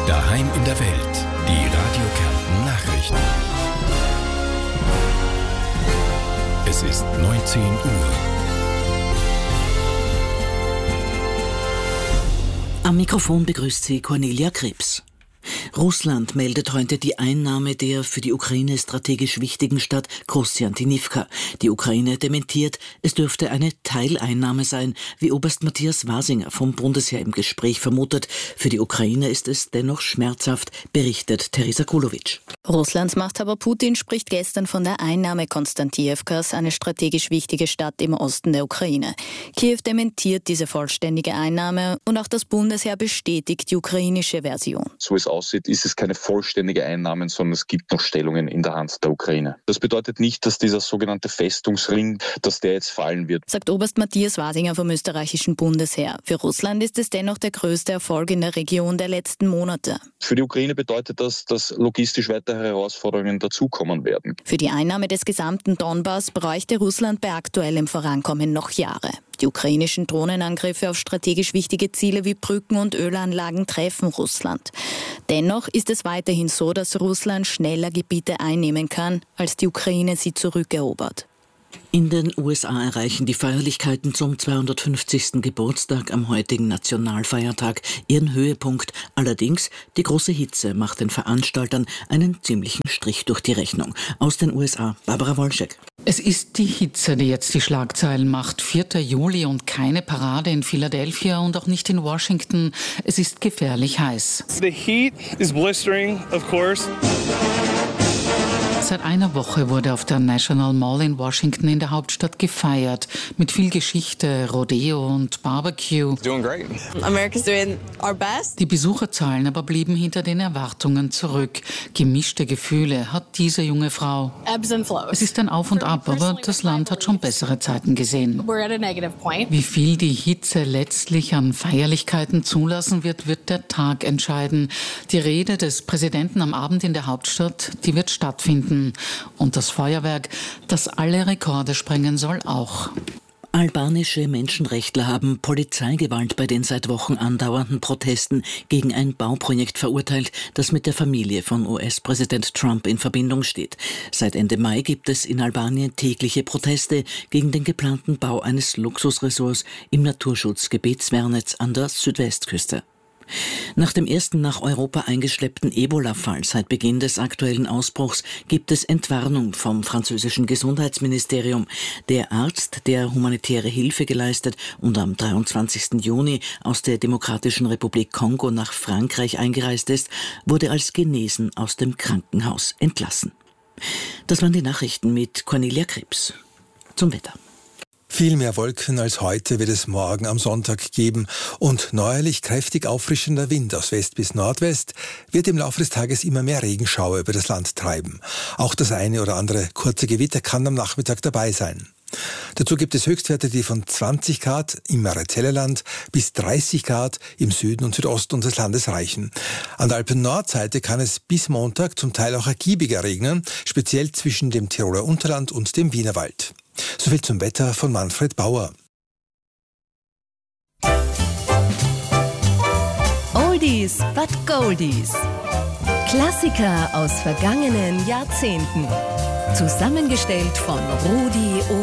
Daheim in der Welt. Die Radio Kärnten Nachrichten. Es ist 19 Uhr. Am Mikrofon begrüßt sie Cornelia Krebs. Russland meldet heute die Einnahme der für die Ukraine strategisch wichtigen Stadt Kostjantinivka. Die Ukraine dementiert, es dürfte eine Teileinnahme sein, wie Oberst Matthias Wasinger vom Bundesheer im Gespräch vermutet. Für die Ukraine ist es dennoch schmerzhaft, berichtet Teresa Kulowitsch. Russlands Machthaber Putin spricht gestern von der Einnahme Konstantinivkas, eine strategisch wichtige Stadt im Osten der Ukraine. Kiew dementiert diese vollständige Einnahme und auch das Bundesheer bestätigt die ukrainische Version. So es aussieht, ist es keine vollständige Einnahme, sondern es gibt noch Stellungen in der Hand der Ukraine. Das bedeutet nicht, dass dieser sogenannte Festungsring, dass der jetzt fallen wird, sagt Oberst Matthias Wasinger vom österreichischen Bundesheer. Für Russland ist es dennoch der größte Erfolg in der Region der letzten Monate. Für die Ukraine bedeutet das, dass logistisch weitere Herausforderungen dazukommen werden. Für die Einnahme des gesamten Donbass bräuchte Russland bei aktuellem Vorankommen noch Jahre. Die ukrainischen Drohnenangriffe auf strategisch wichtige Ziele wie Brücken und Ölanlagen treffen Russland. Dennoch ist es weiterhin so, dass Russland schneller Gebiete einnehmen kann, als die Ukraine sie zurückerobert. In den USA erreichen die Feierlichkeiten zum 250. Geburtstag am heutigen Nationalfeiertag ihren Höhepunkt. Allerdings, die große Hitze macht den Veranstaltern einen ziemlichen Strich durch die Rechnung. Aus den USA, Barbara Wolschek. Es ist die Hitze, die jetzt die Schlagzeilen macht. 4. Juli und keine Parade in Philadelphia und auch nicht in Washington. Es ist gefährlich heiß. The heat is blistering, of course. Seit einer Woche wurde auf der National Mall in Washington in der Hauptstadt gefeiert. Mit viel Geschichte, Rodeo und Barbecue. Doing great. America's doing our best. Die Besucherzahlen aber blieben hinter den Erwartungen zurück. Gemischte Gefühle hat diese junge Frau. Ebbs and flows. Es ist ein Auf und Ab, aber das Land hat schon bessere Zeiten gesehen. We're at a negative point. Wie viel die Hitze letztlich an Feierlichkeiten zulassen wird, wird der Tag entscheiden. Die Rede des Präsidenten am Abend in der Hauptstadt, die wird stattfinden. Und das Feuerwerk, das alle Rekorde sprengen soll, auch. Albanische Menschenrechtler haben Polizeigewalt bei den seit Wochen andauernden Protesten gegen ein Bauprojekt verurteilt, das mit der Familie von US-Präsident Trump in Verbindung steht. Seit Ende Mai gibt es in Albanien tägliche Proteste gegen den geplanten Bau eines Luxusressorts im Naturschutzgebiet Svernetz an der Südwestküste. Nach dem ersten nach Europa eingeschleppten Ebola-Fall seit Beginn des aktuellen Ausbruchs gibt es Entwarnung vom französischen Gesundheitsministerium. Der Arzt, der humanitäre Hilfe geleistet und am 23. Juni aus der Demokratischen Republik Kongo nach Frankreich eingereist ist, wurde als genesen aus dem Krankenhaus entlassen. Das waren die Nachrichten mit Cornelia Krebs. Zum Wetter. Viel mehr Wolken als heute wird es morgen am Sonntag geben und neuerlich kräftig auffrischender Wind aus West bis Nordwest wird im Laufe des Tages immer mehr Regenschauer über das Land treiben. Auch das eine oder andere kurze Gewitter kann am Nachmittag dabei sein. Dazu gibt es Höchstwerte, die von 20 Grad im Marizellerland bis 30 Grad im Süden und Südosten unseres Landes reichen. An der Alpen-Nordseite kann es bis Montag zum Teil auch ergiebiger regnen, speziell zwischen dem Tiroler Unterland und dem Wienerwald. Soviel zum Wetter von Manfred Bauer. Oldies but Goldies. Klassiker aus vergangenen Jahrzehnten. Zusammengestellt von Rudi O.